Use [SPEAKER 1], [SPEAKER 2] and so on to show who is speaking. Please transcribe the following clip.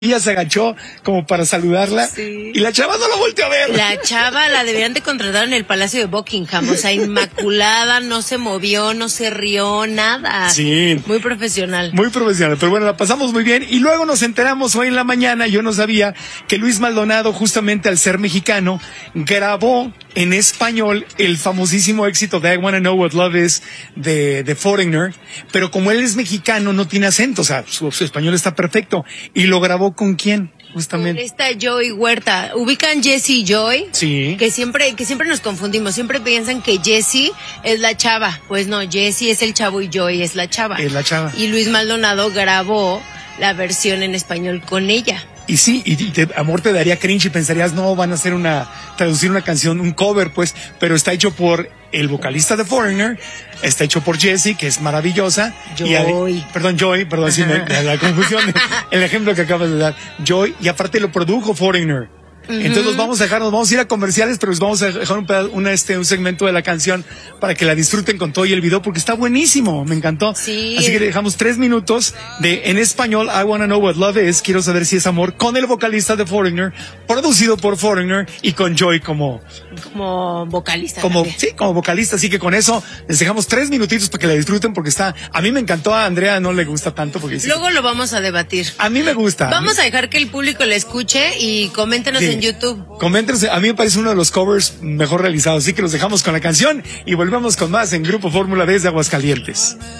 [SPEAKER 1] Ella se agachó como para saludarla,
[SPEAKER 2] sí.
[SPEAKER 1] Y la chava no la volteó a ver.
[SPEAKER 2] La chava la deberían de contratar en el Palacio de Buckingham, o sea, inmaculada, no se movió, no se rió, nada.
[SPEAKER 1] Sí.
[SPEAKER 2] Muy profesional.
[SPEAKER 1] Muy profesional, pero bueno, la pasamos muy bien. Y luego nos enteramos hoy en la mañana, yo no sabía, que Luis Maldonado, justamente al ser mexicano, grabó en español el famosísimo éxito de I Wanna Know What Love Is de Foreigner, pero como él es mexicano, no tiene acento, o sea, su español está perfecto. ¿Y lo grabó con quién? Justamente.
[SPEAKER 2] Esta Joy Huerta. ¿Ubican Jessie y Joy?
[SPEAKER 1] Sí.
[SPEAKER 2] Que siempre nos confundimos. Siempre piensan que Jessie es la chava. Pues no, Jessie es el chavo y Joy es la chava.
[SPEAKER 1] Es la chava.
[SPEAKER 2] Y Luis Maldonado grabó la versión en español con ella.
[SPEAKER 1] Y sí, amor te daría cringe y pensarías, no, van a hacer traducir una canción, un cover, pues, pero está hecho por el vocalista de Foreigner, está hecho por Jessie, que es maravillosa.
[SPEAKER 2] Joy.
[SPEAKER 1] Perdón, sí, la confusión, el ejemplo que acabas de dar. Joy, y aparte lo produjo Foreigner. Entonces nos vamos a ir a comerciales, pero les vamos a dejar un segmento de la canción para que la disfruten con todo y el video, porque está buenísimo, me encantó.
[SPEAKER 2] Sí.
[SPEAKER 1] Así que le dejamos 3 minutos en español, I Wanna Know What Love Is, quiero saber si es amor, con el vocalista de Foreigner, producido por Foreigner y con Joy como
[SPEAKER 2] vocalista.
[SPEAKER 1] Como vocalista, así que con eso les dejamos 3 minutitos para que la disfruten, porque a mí me encantó, a Andrea no le gusta tanto porque dice,
[SPEAKER 2] luego lo vamos a debatir.
[SPEAKER 1] A mí me gusta.
[SPEAKER 2] Vamos a dejar que el público la escuche y coméntenos en YouTube.
[SPEAKER 1] Coméntenos, a mí me parece uno de los covers mejor realizados, así que los dejamos con la canción y volvemos con más en Grupo Fórmula desde Aguascalientes.